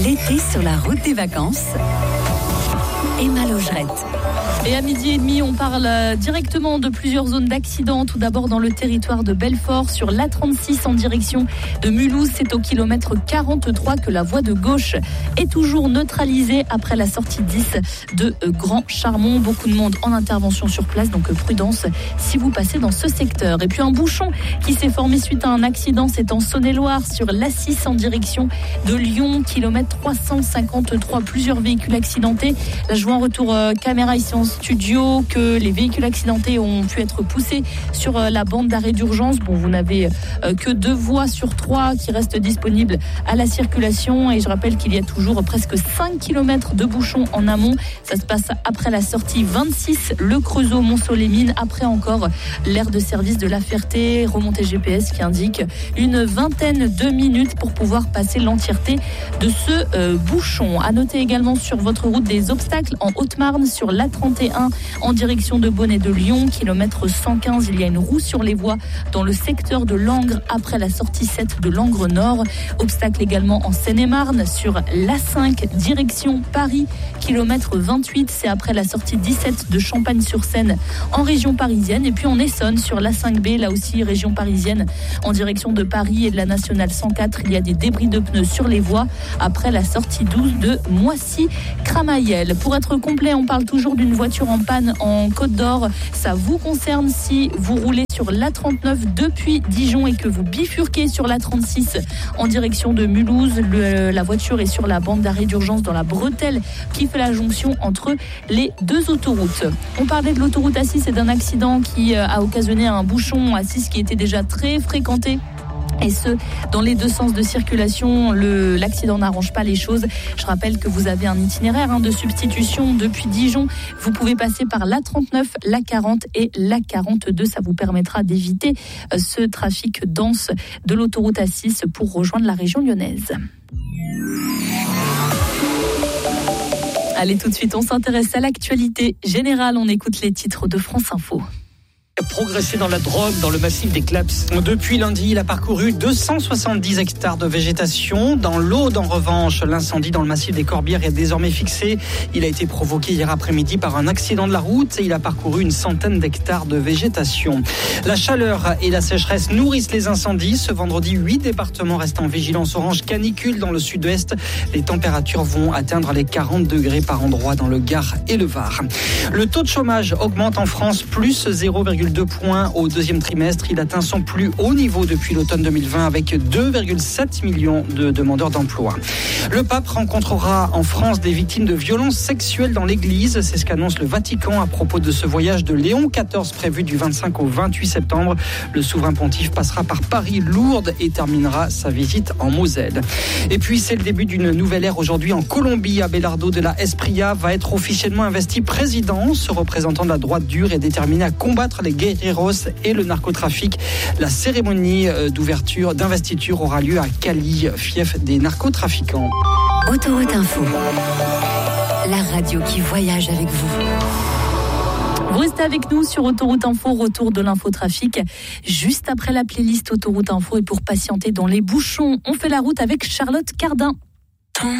L'été sur la route des vacances. Emma Logerette. Et à 12h30, on parle directement de plusieurs zones d'accident. Tout d'abord dans le territoire de Belfort, sur l'A36 en direction de Mulhouse. C'est au kilomètre 43 que la voie de gauche est toujours neutralisée après la sortie 10 de Grand Charmont. Beaucoup de monde en intervention sur place, donc prudence si vous passez dans ce secteur. Et puis un bouchon qui s'est formé suite à un accident, c'est en Saône-et-Loire, sur l'A6 en direction de Lyon, kilomètre 353. Plusieurs véhicules accidentés. Là, je vois en retour caméra ici en studio que les véhicules accidentés ont pu être poussés sur la bande d'arrêt d'urgence. Bon, vous n'avez que 2 voies sur 3 qui restent disponibles à la circulation, et je rappelle qu'il y a toujours presque 5 km de bouchons en amont. Ça se passe après la sortie 26, le Creusot Montceau-les-Mines, après encore l'aire de service de La Ferté, remontée GPS qui indique une vingtaine de minutes pour pouvoir passer l'entièreté de ce bouchon. À noter également sur votre route des obstacles en Haute-Marne, sur l'A31 en direction de Bonnet de Lyon, kilomètre 115. Il y a une roue sur les voies dans le secteur de Langres après la sortie 7 de Langres Nord. Obstacle également en Seine-et-Marne sur l'A5 direction Paris, kilomètre 28. C'est après la sortie 17 de Champagne-sur-Seine en région parisienne. Et puis en Essonne sur l'A5B, là aussi région parisienne en direction de Paris et de la nationale 104. Il y a des débris de pneus sur les voies après la sortie 12 de Moissy-Cramayel. Pour être complet, on parle toujours d'une voiture en panne en Côte d'Or. Ça vous concerne si vous roulez sur l'A39 depuis Dijon et que vous bifurquez sur l'A36 en direction de Mulhouse. La voiture est sur la bande d'arrêt d'urgence dans la bretelle qui fait la jonction entre les 2 autoroutes. On parlait de l'autoroute A6 et d'un accident qui a occasionné un bouchon à 6 qui était déjà très fréquenté. Et ce, dans les 2 sens de circulation. L'accident n'arrange pas les choses. Je rappelle que vous avez un itinéraire de substitution depuis Dijon. Vous pouvez passer par l'A39, l'A40 et l'A42. Ça vous permettra d'éviter ce trafic dense de l'autoroute A6 pour rejoindre la région lyonnaise. Allez, tout de suite, on s'intéresse à l'actualité générale. On écoute les titres de France Info. Progressé dans la drogue dans le massif des Claps. Depuis lundi, il a parcouru 270 hectares de végétation. Dans l'Aude, en revanche, l'incendie dans le massif des Corbières est désormais fixé. Il a été provoqué hier après-midi par un accident de la route et il a parcouru une centaine d'hectares de végétation. La chaleur et la sécheresse nourrissent les incendies. Ce vendredi, 8 départements restent en vigilance orange canicule dans le sud-ouest. Les températures vont atteindre les 40 degrés par endroit dans le Gard et le Var. Le taux de chômage augmente en France, plus 0,2 points au 2e trimestre. Il atteint son plus haut niveau depuis l'automne 2020 avec 2,7 millions de demandeurs d'emploi. Le pape rencontrera en France des victimes de violences sexuelles dans l'église. C'est ce qu'annonce le Vatican à propos de ce voyage de Léon XIV prévu du 25 au 28 septembre. Le souverain pontife passera par Paris, Lourdes et terminera sa visite en Moselle. Et puis c'est le début d'une nouvelle ère aujourd'hui en Colombie. Abelardo de la Espriella va être officiellement investi président. Ce représentant de la droite dure est déterminé à combattre les guerrilleros et le narcotrafic. La cérémonie d'investiture aura lieu à Cali, fief des narcotrafiquants. Autoroute Info, la radio qui voyage avec vous. Vous restez avec nous sur Autoroute Info, retour de l'infotrafic juste après la playlist Autoroute Info. Et pour patienter dans les bouchons, on fait la route avec Charlotte Cardin.